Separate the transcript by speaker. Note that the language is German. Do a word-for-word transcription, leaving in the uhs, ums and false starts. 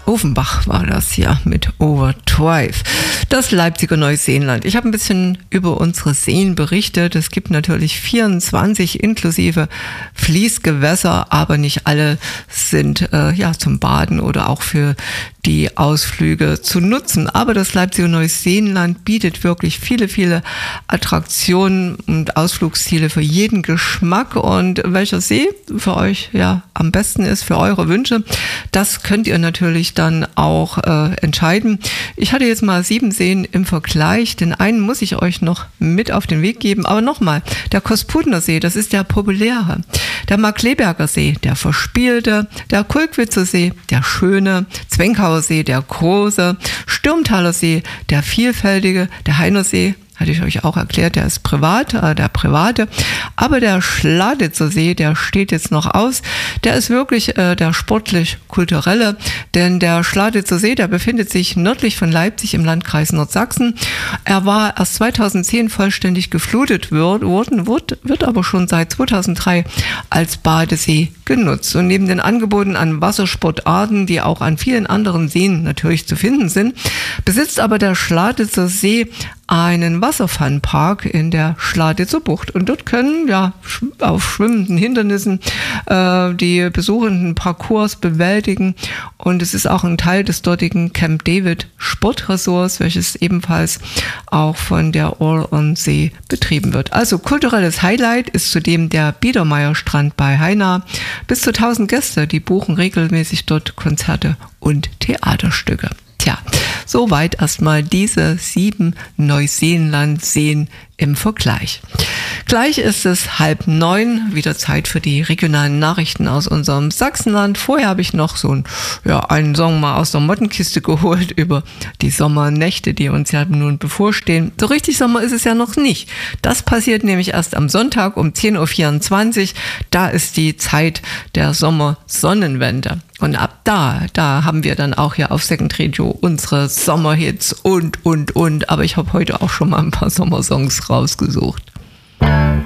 Speaker 1: Offenbach war das hier mit Overdrive. Das Leipziger Neuseeland. Ich habe ein bisschen über unsere Seen berichtet. Es gibt natürlich vierundzwanzig inklusive Fließgewässer, aber nicht alle sind äh, ja zum Baden oder auch für die Ausflüge zu nutzen. Aber das Leipziger Neuseeland bietet wirklich viele, viele Attraktionen und Ausflugsziele für jeden Geschmack. Und welcher See für euch ja am besten ist, für eure Wünsche, das könnt ihr natürlich dann auch äh, entscheiden. Ich hatte jetzt mal sieben Seen im Vergleich. Den einen muss ich euch noch mit auf den Weg geben. Aber nochmal, der Kosputner See, das ist der populäre. Der Markleberger See, der verspielte. Der Kulkwitzer See, der schöne. Zwenkauer See, der große. Stürmtaler See, der vielfältige. Der Heiner See, hatte ich euch auch erklärt, der ist privat, äh, der private. Aber der Schladitzer See, der steht jetzt noch aus. Der ist wirklich äh, der sportlich-kulturelle, denn der Schladitzer See, der befindet sich nördlich von Leipzig im Landkreis Nordsachsen. Er war erst zweitausendzehn vollständig geflutet worden, wird, wird aber schon seit zweitausenddrei als Badesee genutzt. Und neben den Angeboten an Wassersportarten, die auch an vielen anderen Seen natürlich zu finden sind, besitzt aber der Schladitzer See einen Wasserfunpark in der Schladitzer Bucht. Und dort können ja auf schwimmenden Hindernissen äh, die Besuchenden Parcours bewältigen. Und es ist auch ein Teil des dortigen Camp David Sportresorts, welches ebenfalls auch von der All on See betrieben wird. Also kulturelles Highlight ist zudem der Biedermeierstrand bei Haina. Bis zu tausend Gäste, die buchen regelmäßig dort Konzerte und Theaterstücke. Tja, soweit erstmal diese sieben Neuseeland-Seen im Vergleich. Gleich ist es halb neun, wieder Zeit für die regionalen Nachrichten aus unserem Sachsenland. Vorher habe ich noch so ein, ja, einen Song mal aus der Mottenkiste geholt über die Sommernächte, die uns ja nun bevorstehen. So richtig Sommer ist es ja noch nicht. Das passiert nämlich erst am Sonntag um zehn Uhr vierundzwanzig. Da ist die Zeit der Sommersonnenwende. Und ab da, da haben wir dann auch hier auf Second Radio unsere Sommerhits und, und, und. Aber ich habe heute auch schon mal ein paar Sommersongs rausgesucht.